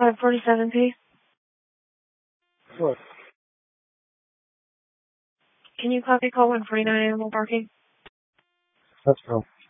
547P. What? Can you copy call 149 animal barking? Let's go.